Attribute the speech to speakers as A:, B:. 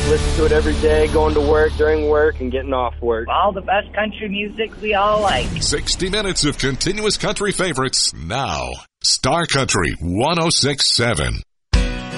A: Listen to it every day, going to work, during work, and getting off work.
B: All the best country music we all like.
C: 60 minutes of continuous country favorites now. Star Country 106.7.